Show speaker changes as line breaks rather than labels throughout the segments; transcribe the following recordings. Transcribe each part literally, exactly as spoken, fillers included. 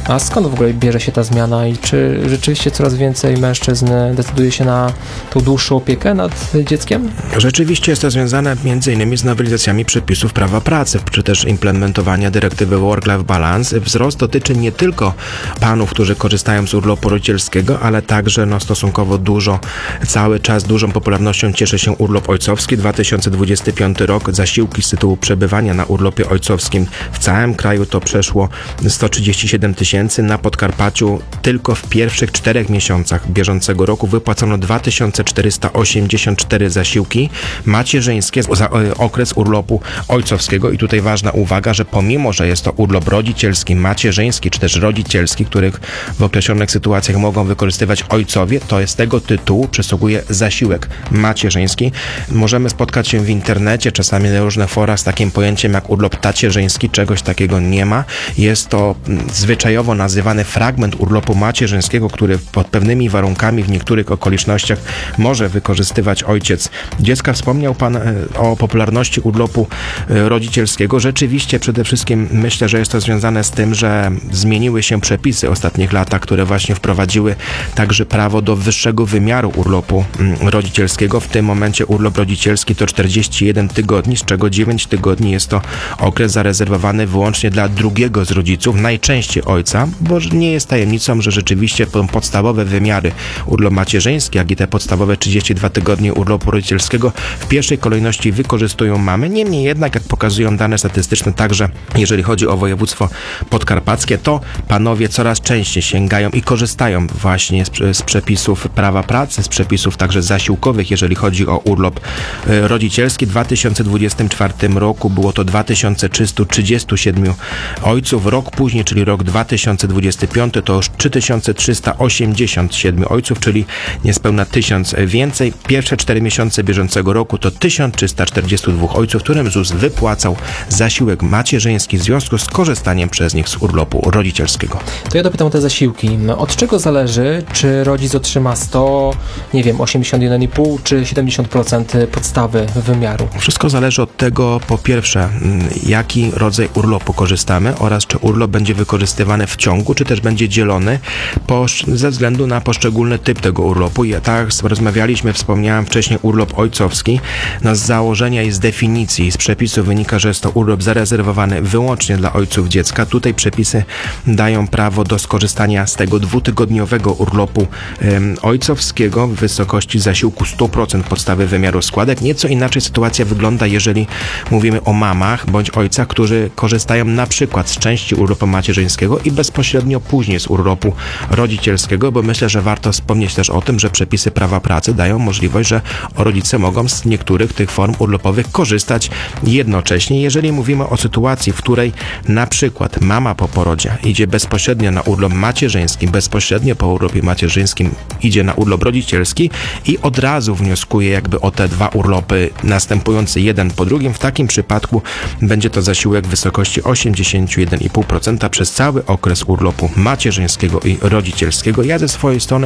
A skąd w ogóle bierze się ta zmiana i czy rzeczywiście coraz więcej mężczyzn decyduje się na tą dłuższą opiekę nad dzieckiem?
Rzeczywiście jest to związane między innymi z nowelizacjami przepisów prawa pracy, czy też implementowania dyrektywy Work-Life Balance. Wzrost dotyczy nie tylko panów, którzy korzystają z urlopu rodzicielskiego, ale także no, stosunkowo dużo, cały czas dużą popularnością cieszy się urlop ojcowski. dwa tysiące dwudziesty piąty rok, zasiłki z tytułu przebywania na urlopie ojcowskim w całym kraju to przeszło sto trzydzieści siedem tysięcy. Na Podkarpaciu tylko w pierwszych czterech miesiącach bieżącego roku wypłacono dwa tysiące czterysta osiemdziesiąt cztery zasiłki macierzyńskie za okres urlopu ojcowskiego. I tutaj ważna uwaga, że pomimo, że jest to urlop rodzicielski, macierzyński czy też rodzicielski, których w określonych sytuacjach mogą wykorzystywać ojcowie, to z tego tytułu przysługuje zasiłek macierzyński. Możemy spotkać się w internecie, czasami na różne fora z takim pojęciem jak urlop tacierzyński. Czegoś takiego nie ma. Jest to zwyczajowo nazywany fragment urlopu macierzyńskiego, który pod pewnymi warunkami w niektórych okolicznościach może wykorzystywać ojciec dziecka. Wspomniał Pan o popularności urlopu rodzicielskiego. Rzeczywiście przede wszystkim myślę, że jest to związane z tym, że zmieniły się przepisy w ostatnich latach, które właśnie wprowadziły także prawo do wyższego wymiaru urlopu rodzicielskiego. W tym momencie urlop rodzicielski to czterdzieści jeden tygodni, z czego dziewięć tygodni jest to okres zarezerwowany wyłącznie dla drugiego z rodziców, najczęściej ojca, bo nie jest tajemnicą, że rzeczywiście podstawowe wymiary urlop macierzyński, jak i te podstawowe trzydzieści dwa tygodnie urlopu rodzicielskiego w pierwszej kolejności wykorzystują mamy. Niemniej jednak, jak pokazują dane statystyczne, także jeżeli chodzi o województwo podkarpackie, to panowie coraz częściej sięgają i korzystają właśnie z, z przepisów prawa pracy, z przepisów także zasiłkowych, jeżeli chodzi o urlop e, rodzicielski. W dwa tysiące dwudziestym czwartym roku było to dwa tysiące trzysta trzydzieści siedem ojców. Rok później, czyli rok dwa tysiące dwudziesty piąty, to już trzy tysiące trzysta osiemdziesiąt siedem ojców, czyli niespełna tysiąc więcej. Pierwsze cztery miesiące bieżącego roku to tysiąc trzysta czterdzieści dwa ojców, którym ZUS wypłacał zasiłek macierzyński w związku z korzystaniem przez nich z urlopu rodzicielskiego.
To ja dopytam o te zasiłki. Od czego zależy, czy rodzic otrzyma sto, nie wiem, osiemdziesiąt jeden i pół czy siedemdziesiąt procent podstawy wymiaru?
Wszystko zależy od tego, po pierwsze, jaki rodzaj urlopu korzystamy oraz czy urlop będzie wykorzystywany w ciągu, czy też będzie dzielony po, ze względu na poszczególny typ tego urlopu. Ja tak rozmawialiśmy, wspomniałem wcześniej urlop ojcowski. No z założenia i z definicji, z przepisu wynika, że jest to urlop zarezerwowany wyłącznie dla ojców dziecka. Tutaj przepisy dają prawo do skorzystania z tego dwutygodniowego urlopu um, ojcowskiego w wysokości zasiłku sto procent podstawy wymiaru składek. Nieco inaczej sytuacja wygląda, jeżeli mówimy o mamach bądź ojcach, którzy korzystają na przykład z części urlopu macierzyńskiego i bezpośrednio później z urlopu rodzicielskiego, bo myślę, że warto wspomnieć też o tym, że przepisy prawa pracy dają możliwość, że rodzice mogą z niektórych tych form urlopowych korzystać jednocześnie. Jeżeli mówimy o sytuacji, w której na przykład mama po porodzie idzie bezpośrednio na urlop macierzyński, bezpośrednio po urlopie macierzyńskim idzie na urlop rodzicielski i od razu wnioskuje jakby o te dwa urlopy następujące jeden po drugim, w takim przypadku będzie to zasiłek w wysokości osiemdziesiąt jeden i pół procent przez cały okres urlopu macierzyńskiego i rodzicielskiego. Ja ze swojej strony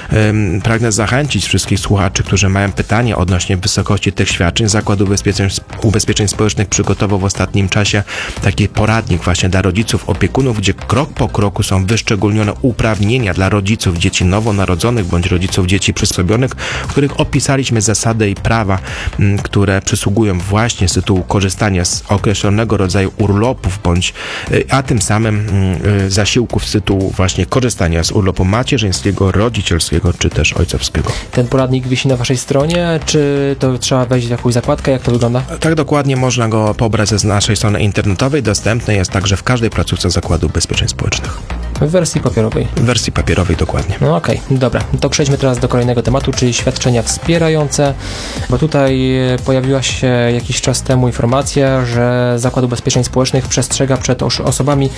um, pragnę zachęcić wszystkich słuchaczy, którzy mają pytania odnośnie wysokości tych świadczeń. Zakład Ubezpieczeń, Ubezpieczeń Społecznych przygotował w ostatnim czasie taki poradnik właśnie dla rodziców, opiekunów, gdzie krok po kroku są wyszczególnione uprawnienia dla rodziców dzieci nowonarodzonych bądź rodziców dzieci przysłowionych, w których opisaliśmy zasady i prawa, m, które przysługują właśnie z tytułu korzystania z określonego rodzaju urlopów bądź, a tym samym y, zasiłków z tytułu właśnie korzystania z urlopu macierzyńskiego, rodzicielskiego czy też ojcowskiego.
Ten poradnik wisi na waszej stronie, czy to trzeba wejść w jakąś zakładkę? Jak to wygląda?
Tak, dokładnie, można go pobrać z naszej strony internetowej. Dostępny jest także w każdej placówce Zakładu Ubezpieczeń Społecznych.
W wersji papierowej.
W wersji papierowej, dokładnie.
No okej, okay, dobra. To przejdźmy teraz do kolejnego tematu, czyli świadczenia wspierające, bo tutaj pojawiła się jakiś czas temu informacja, że Zakład Ubezpieczeń Społecznych przestrzega przed os- osobami,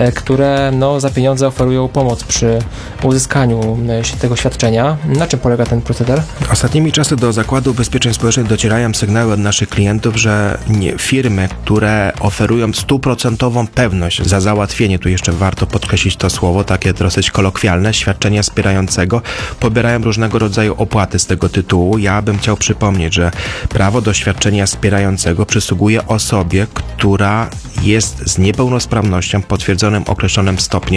które no, za pieniądze oferują pomoc przy uzyskaniu tego świadczenia. Na czym polega ten proceder?
Ostatnimi czasy do Zakładu Ubezpieczeń Społecznych docierają sygnały od naszych klientów, że nie, firmy, które oferują stuprocentową pewność za załatwienie, tu jeszcze warto podkreślić to słowo, takie dosyć kolokwialne, świadczenia wspierającego, pobierają różnego rodzaju opłaty z tego tytułu. Ja bym chciał przypomnieć, że prawo do świadczenia wspierającego przysługuje osobie, która jest z niepełnosprawnością potwierdzonym określonym stopniem